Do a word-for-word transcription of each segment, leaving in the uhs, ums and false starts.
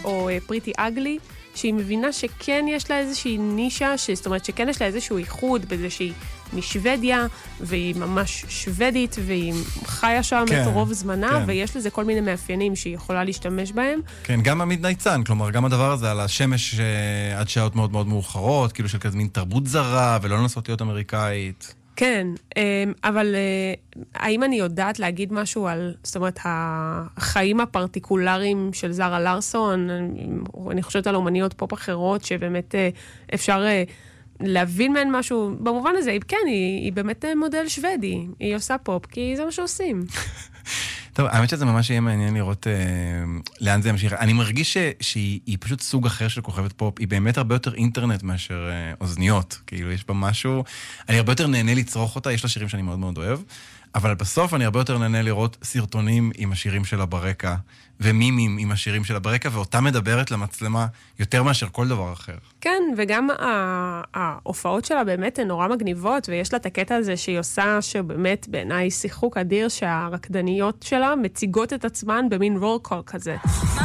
או פריטי אגלי, שהיא מבינה שכן יש לה איזושהי נישה, זאת אומרת שכן יש לה איזשהו ייחוד בזה שהיא משוודיה, והיא ממש שוודית, והיא חיה שם כן, את רוב זמנה, כן. ויש לזה כל מיני מאפיינים שהיא יכולה להשתמש בהם. כן, גם המידנייט סאן, כלומר, גם הדבר הזה על השמש אה, עד שעות מאוד מאוד מאוחרות, כאילו של כזה מין תרבות זרה, ולא לנסות להיות אמריקאית. כן, אבל האם אני יודעת להגיד משהו על, זאת אומרת, החיים הפרטיקולריים של זרה לארסון, אני חושבת על אומניות פופ אחרות, שבאמת אפשר להבין מהן משהו, במובן הזה, כן, היא, היא באמת מודל שוודי, היא עושה פופ, כי זה מה שעושים. טוב, האמת שזה ממש יהיה מעניין לראות אה, לאן זה ימשיך. אני מרגיש ש, שהיא היא פשוט סוג אחר של כוכבת פופ, היא באמת הרבה יותר אינטרנט מאשר אה, אוזניות, כאילו יש בה משהו, אני הרבה יותר נהנה לצרוך אותה, יש לה שירים שאני מאוד מאוד אוהב, אבל בסוף אני הרבה יותר נהנה לראות סרטונים עם השירים שלה ברקע, ומימים עם השירים שלה ברקע, ואותה מדברת למצלמה יותר מאשר כל דבר אחר. כן, וגם ההופעות שלה באמת הן נורא מגניבות, ויש לה את הקטע הזה שהיא עושה, שבאמת בעיניי שיחוק אדיר, שהרקדניות שלה מציגות את עצמן במין רול קול כזה.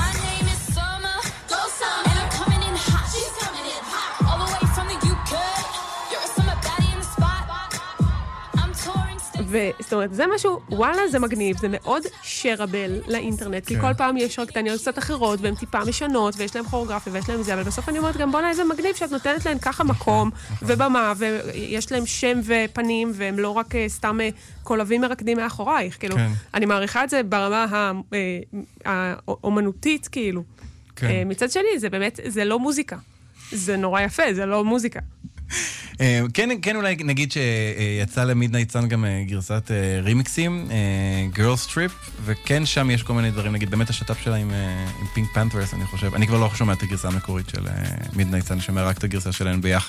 וזאת אומרת, זה משהו, וואלה, זה מגניב, זה מאוד שרבל לאינטרנט, כי כל פעם יש רקדניות קצת אחרות, והן טיפה משנות, ויש להם כוריאוגרפיה, ויש להם זה, אבל בסוף אני אומרת גם, בוא'נה, איזה מגניב שאת נותנת להן ככה מקום, ובמה, ויש להם שם ופנים, והם לא רק סתם קולבים מרקדים מאחורייך, כאילו, אני מעריכה את זה ברמה האומנותית, כאילו. מצד שני, זה באמת, זה לא מוזיקה. זה נורא יפה, זה לא מוזיקה. כן, כן אולי נגיד שיצא למידנייט סאן גם גרסת רימיקסים, Girls Trip, וכן שם יש כל מיני דברים, נגיד באמת השטאפ שלה עם פינק פנת'רס, אני חושב, אני כבר לא שומע את הגרסה המקורית של מידנייט סאן, אני שומע רק את הגרסה שלהם ביחד.